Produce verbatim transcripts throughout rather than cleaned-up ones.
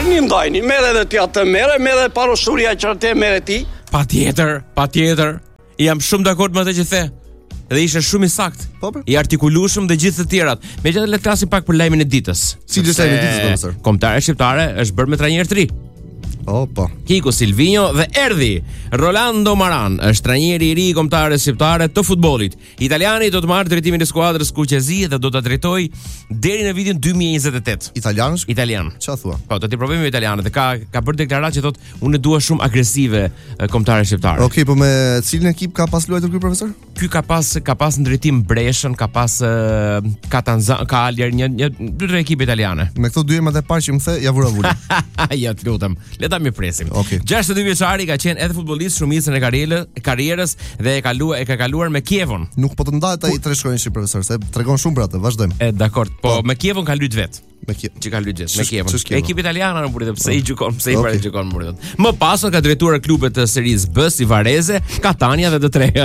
një ndajni, merre edhe ti atë, merre, merre paroshuria që te merre ti. Patjetër, patjetër. Jam shumë dakord me atë që the. Dhe ishte shumë i saktë. Po, po. I artikulueshëm dhe gjithë të tjerat. Megjithatë le të flasim pak për lajmin e ditës. Si është lajmi i ditës, profesor? Kombëtare shqiptare është bërë me trajner të ri. Oh, po. Kiko Silvinho dhe erdhi Rolando Maran, është trajneri i ri i kombëtarëve shqiptare të futbollit. Italiani do të marrë drejtimin e skuadrës kuqezi dhe do ta drejtojë deri në vitin dy mijë e njëzet e tetë. Italian? Italian. Çfarë thua? Po, do të provojmë me italianët. Ka ka bërë deklaratë që thotë unë dua shumë agresive kombëtare shqiptare. Okej, po me cilin ekip ka pas luajtur ky profesor? Ky ka pas ka pas ndërtim Breshën, ka pas uh, Katanzan, ka Alier, një një dy tre ekipe italiane. Me këto dy emrat e parë që më the, ja vura vura. Ja, të lutem. Le ta mirpresim. Okej. gjashtëdhjetë e dy vjeçari ka qenë edhe futbollist shumicën e karrierës, karrierës dhe e kaluar e ka kaluar me Kievon. Nuk po të ndahet ai tre shkronjësh profesor, se tregon shumë për atë. Vazhdojmë. E dakord, po, Po. me Kievon ka luajt vet. Me Kiev. Që ka luajt vet me Ç'është- Kievon. ç'është Kievon? Ekip italian në burrë, pse i gjykon, pse i Okej. para gjykon burrë. Më pas ka drejtuar klubet të serisë B si Varese, Catania dhe të treja.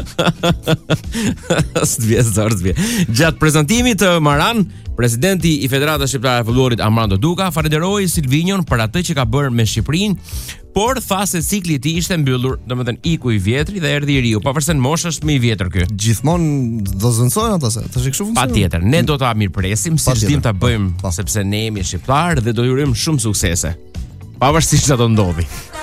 S'vjen zor, s'vjen. Gjatë prezantimit të Maran, presidenti i Federatës Shqiptare të Futbollit Armando Duka falenderoi Silvinjon për atë që ka bërë me Shqipërinë, por tha se cikli i tij ishte mbyllur, domethënë iku i vjetri dhe erdhi i riu, pavarësisht moshës është më i vjetër ky. Gjithmonë do zëncohen ata se. Tash kështu funksionon. Patjetër, ne do ta mirpresim, si Patjetër. ç'dim ta bëjmë, Pa. sepse ne jemi shqiptar dhe do ju urojmë shumë suksese. Pavarësisht çfarë do ndodhi.